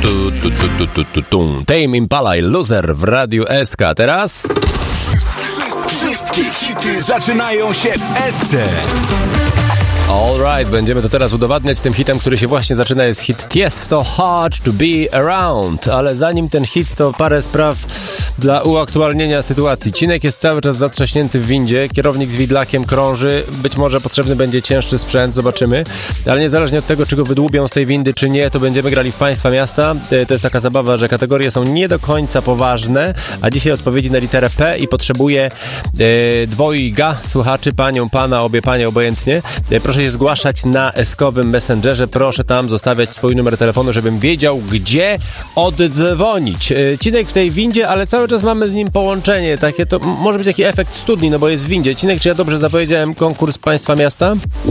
Tame Impala i Loser w Radiu SK. Teraz Wszystkie hity zaczynają się w SC. alright, będziemy to teraz udowadniać tym hitem, który się właśnie zaczyna. Jest hit Tiesto, Hard to be Around. Ale zanim ten hit, to parę spraw dla uaktualnienia sytuacji. Cinek jest cały czas zatrzaśnięty w windzie, kierownik z widlakiem krąży, być może potrzebny będzie cięższy sprzęt, zobaczymy. Ale niezależnie od tego, czy go wydłubią z tej windy, czy nie, to będziemy grali w Państwa Miasta. To jest taka zabawa, że kategorie są nie do końca poważne, a dzisiaj odpowiedzi na literę P i potrzebuję dwojga słuchaczy, panią, pana, obie panie, obojętnie. Proszę się zgłaszać na eskowym Messengerze, proszę tam zostawiać swój numer telefonu, żebym wiedział, gdzie oddzwonić. Cinek w tej windzie, ale cały czas mamy z nim połączenie, takie to może być taki efekt studni, no bo jest w windzie. Cinek, czy ja dobrze zapowiedziałem konkurs Państwa Miasta?